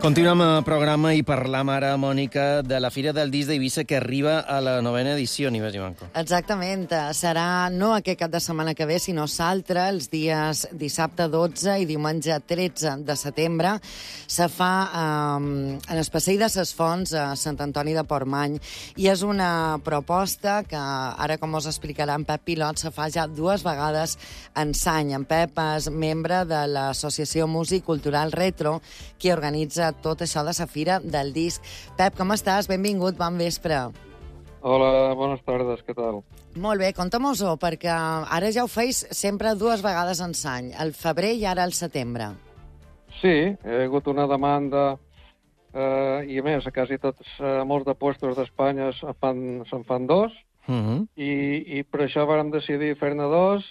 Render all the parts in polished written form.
Continuem el programa i parlam ara, Mònica, de la Fira del Disc d'Eivissa que arriba a la 9ª edició, ni més ni manco. Exactament. Serà no aquest cap de setmana que ve, sinó l'altre, els dies dissabte 12 i diumenge 13 de setembre. Se fa en el Passeig de ses Fonts a Sant Antoni de Portmany i és una proposta que ara, com us explicarà en Pep Pilot, se fa ja 2 vegades en l'any. En Pep és membre de l'Associació Músic Cultural Retro, que organitza tot això de la Fira del Disc. Pep, com estàs? Benvingut, bon vespre. Hola, bones tardes, què tal? Molt bé, conta-mos-ho, perquè ara ja ho feis sempre 2 vegades en l'any, al febrer i ara al setembre. Sí, hi ha hagut una demanda i a més, a quasi tots, molts de puestos d'Espanya se'n fan 2 i per això vàrem decidir fer-ne 2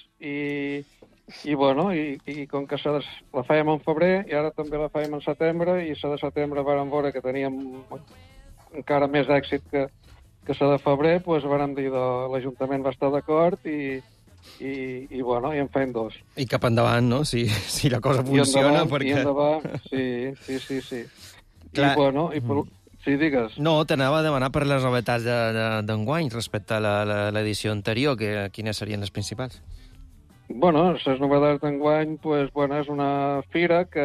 i com que la fèiem en febrer i ara també la fèiem en setembre i la de setembre vàrem veure que teníem encara més èxit que la de febrer, doncs vàrem dir l'Ajuntament va estar d'acord i en fem 2. I cap endavant, no? Si la cosa funciona, I endavant, sí. Clar. Sí, digues. No, t'anava a demanar per les novetats d'enguany respecte a l'edició anterior, quines serien les principals? Bueno, les novetats d'enguany, és una fira que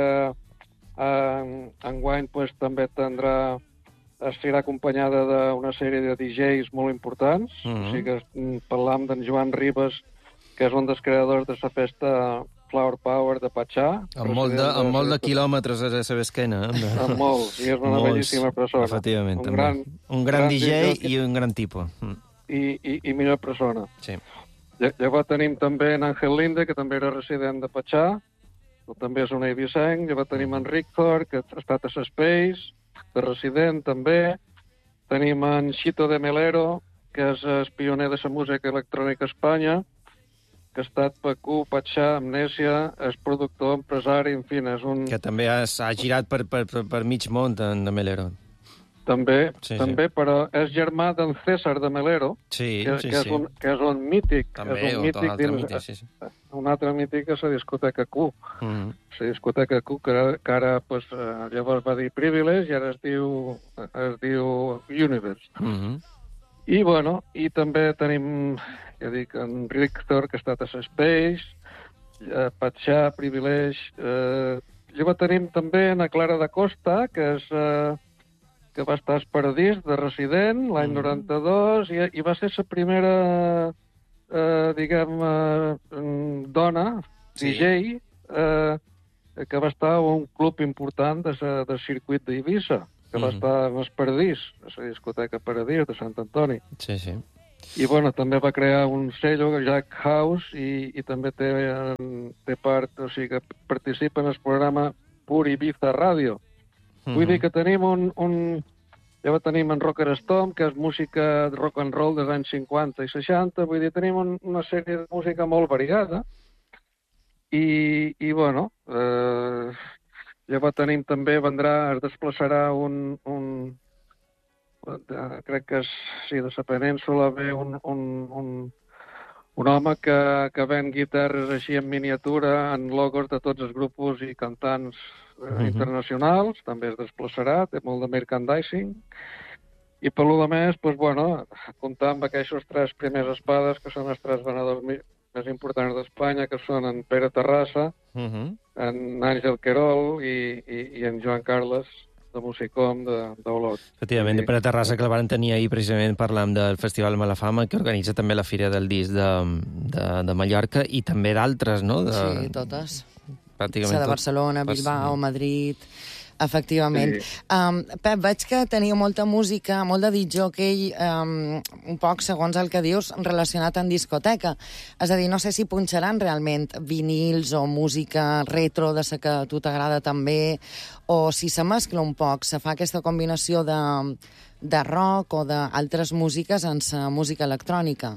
enguany també estarà acompanyada d'una sèrie de DJs molt importants. O sigui que parlam d'en Joan Ribas, que és un dels creadors de la festa Flower Power de Patxà. Amb molt de quilòmetres a la seva esquena. Amb molts, i és una bellíssima persona. Efectivament, un gran DJ i un gran tipus. I millor persona. Sí. Llavors tenim també en Ángel Linde, que també era resident de Patxà, també és un eivissenc. Llavors tenim en Rictor, que ha estat a Space, de resident també. Tenim en Xito de Melero, que és el pioner de la música electrònica a Espanya, que ha estat PQ, Patxà, Amnèsia, és productor, empresari, en fi, és un... Que també ha girat per mig món, de Melero. També, però és germà d'en César de Melero, que és un mític. També, un altre mític, sí. Un altre mític és la discoteca Q. La discoteca Q, que ara llavors va dir Privilege i ara es diu Universe. I també tenim, ja dic, en Rictor, que ha estat a Space, Patxà, Privilege. Llavors tenim també en Clara da Costa, que va estar al Paradís de resident l'any 92 i va ser la primera, dona, DJ, que va estar a un club important del circuit d'Eivissa, que va estar al Paradís, a la discoteca Paradís de Sant Antoni. Sí. I, també va crear un sello, Jack House, i també té part, o sigui, que participa en el programa Pur Ibiza Ràdio. Vull dir que tenim ja tenim en Rocker Storm, que és música de rock and roll dels anys 50 i 60, vull dir, tenim una sèrie de música molt variada, llavors tenim també, es desplaçarà crec que de la península ve un home que ven guitarres així en miniatura, en logos de tots els grups i cantants internacionals, també es desplaçarà, té molt de merchandising, i per lo de més, comptar amb aquests 3 primers espades, que són els 3 venedors més importants d'Espanya, que són en Pere Terrassa, en Àngel Querol i en Joan Carles, de Musicom, d'Olot. Efectivament, Pere Terrassa, que el van tenir ahir precisament parlant del Festival Malafama, que organitza també la Fira del Disc de Mallorca, i també d'altres, no? Sí, totes. Pràcticament de Barcelona, Bilbao, Madrid... Efectivament. Pep, veig que teniu molta música, molt de disc-jockey, un poc, segons el que dius, relacionat amb discoteca. És a dir, no sé si punxaran realment vinils o música retro de la que a tu t'agrada també, o si se mescla un poc, se fa aquesta combinació de rock o d'altres músiques en la música electrònica.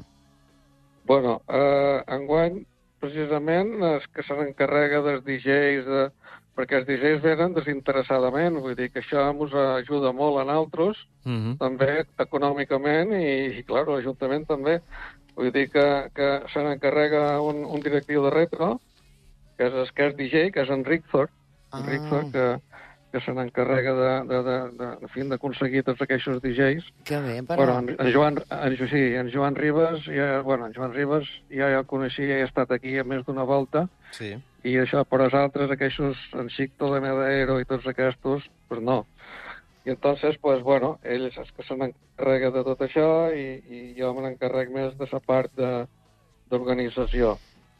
Enguany, precisament, és que se n'encarrega dels DJs, perquè els DJs venen desinteressadament, vull dir que això ens ajuda molt a nosaltres, també econòmicament, i clar, l'Ajuntament també. Vull dir que se n'encarrega un directiu de retro, que és DJ, que és en Rictor, que se n'encarrega d'aconseguir tots aquests DJs. Que bé, però... Bueno, en Joan Ribas, ja el coneixia, ja he estat aquí a més d'una volta, Sí. i això, per als altres, aquests, en Xicto de Medero i tots aquests, pues no. I entonces, pues bueno, ell és que se n'encarrega de tot això i jo me n'encarrec més de la part d'organització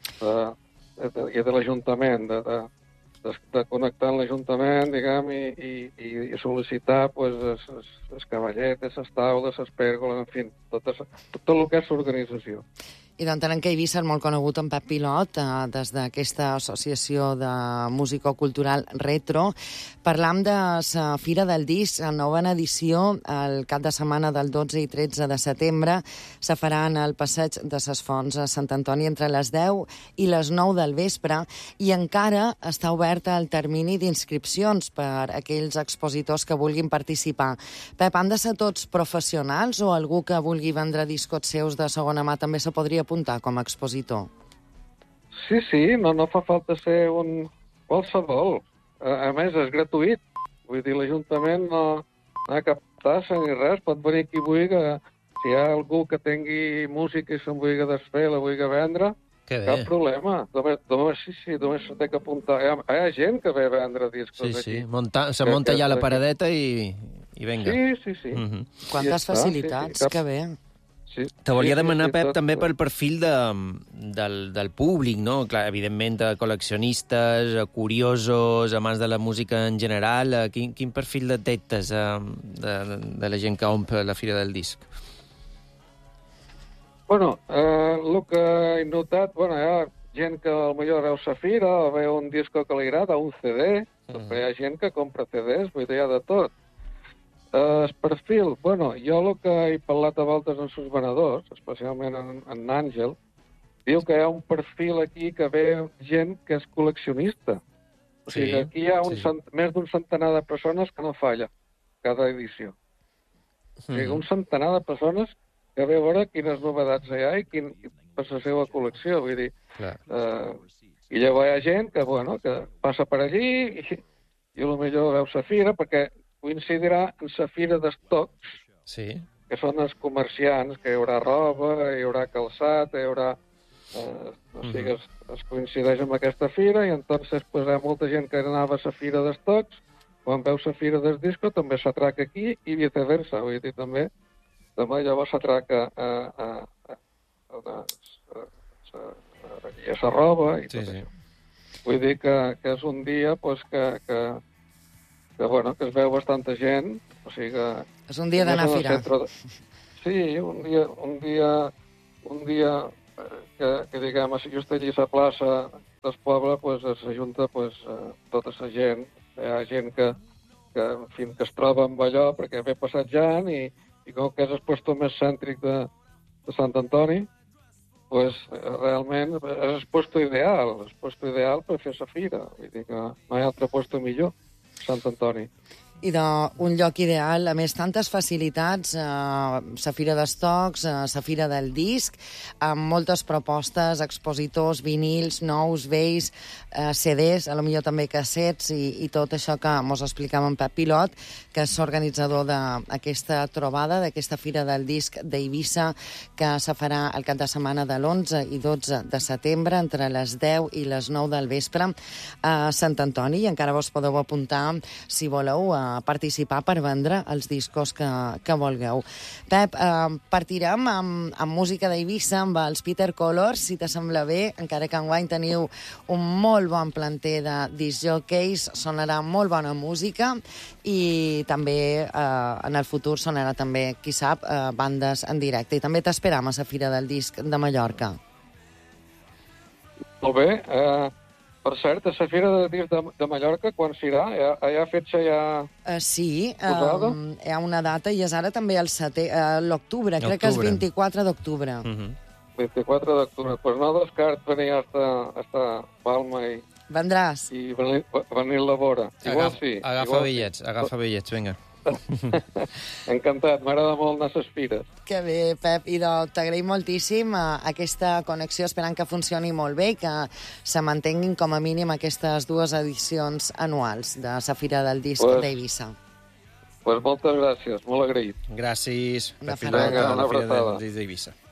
i de l'Ajuntament, de connectar amb l'Ajuntament, diguem, i sol·licitar pues, les cavalletes, les taules, les pèrgoles, en fi, tot el que és l'organització. I d'entenem que a Eivissa és molt conegut en Pep Pilot, des d'aquesta associació de músico-cultural Retro. Parlam de la Fira del Disc, la novena edició, el cap de setmana del 12 i 13 de setembre. Se farà en el passeig de les Fonts a Sant Antoni entre les 10 i les 9 del vespre i encara està obert el termini d'inscripcions per a aquells expositors que vulguin participar. Pep, han de ser tots professionals o algú que vulgui vendre discos seus de segona mà també se podria apuntar com a expositor? Sí, no fa falta ser un qualsevol. A més, és gratuït. Vull dir, l'Ajuntament no ha cap tassa ni res. Pot venir qui vulgui. Si hi ha algú que tingui música i se'n vulgui desfer, la vulgui vendre, cap problema. Només se té que apuntar. Hi ha gent que ve a vendre discos aquí. Sí, se munta ja la paradeta i venga. Sí. Quantes facilitats, que bé. Sí. Te volia demanar, Pep, també pel perfil del públic, no? Clar, evidentment, de col·leccionistes, curiosos, amants de la música en general. Quin perfil detectes de la gent que omple la Fira del Disc? Bueno, el que he notat, hi ha gent que potser veu la fira, o veu un disco que li agrada, un CD, però hi ha gent que compra CDs, vull dir, hi ha de tot. El perfil, jo el que he parlat a voltes amb els venedors, especialment en Àngel, diu que hi ha un perfil aquí que ve gent que és col·leccionista. O sigui, aquí hi ha més d'un centenar de persones que no falla cada edició. O sigui, un centenar de persones que ve a veure quines novetats hi ha i per la seva col·lecció. Vull dir, i llavors hi ha gent que passa per allí i potser veu la fira, perquè coincidirà en la fira d'estocs, que són els comerciants, que hi haurà roba, hi haurà calçat, hi haurà... o sigui, es coincideix amb aquesta fira i entonces hi ha molta gent que anava a la fira d'estocs, quan veu la fira del disco també s'atraca aquí i viceversa, vull dir, també llavors s'atraca a la roba i tot això. Vull dir que és un dia que es veu bastanta gent, o sigui que... És un dia d'anar a fira. Sí, un dia que diguem, si jo estic allà a la plaça del poble, s'ajunta tota la gent. Hi ha gent que es troba amb allò perquè ve passejant i com que és el puesto més cèntric de Sant Antoni, realment és el puesto ideal per fer la fira. Vull dir que no hi ha altre puesto millor. Sant Antoni. I d'un lloc ideal, a més, tantes facilitats, la Fira d'Estocs, la Fira del Disc, amb moltes propostes, expositors, vinils, nous, vells, CDs, potser també cassets i tot això que ens explicava en Pep Pilot, que és organitzador d'aquesta trobada, d'aquesta Fira del Disc d'Eivissa, que se farà el cap de setmana de l'11 i 12 de setembre, entre les 10 i les 9 del vespre, a Sant Antoni, i encara vos podeu apuntar, si voleu, participar per vendre els discos que vulgueu. Pep, partirem amb música d'Eivissa, amb els Peter Colors, si te sembla bé, encara que enguany teniu un molt bon planter de discjockeys, sonarà molt bona música i també en el futur sonarà també, qui sap, bandes en directe. I també t'esperam a la Fira del Disc de Mallorca. Molt bé. Per cert, a la Fira del Disc de Mallorca, quan s'irà? Hi ha fetge ja sí, posada? Hi ha una data i és ara també l'octubre, crec que és 24 d'octubre. 24 d'octubre. Pues no descart venir hasta Palma i... Vendràs. I venir a la vora. Igual sí. Agafa bitllets, vinga. Encantat, m'agrada molt anar a les fires. Que bé, Pep, i t'agraïm moltíssim aquesta connexió, esperant que funcioni molt bé i que se mantenguin com a mínim aquestes 2 edicions anuals de la Fira del Disc d'Eivissa. Moltes gràcies, molt agraït. Gràcies. Una Pep Vila, abraçada. de la Fira del Disc d'Eivissa.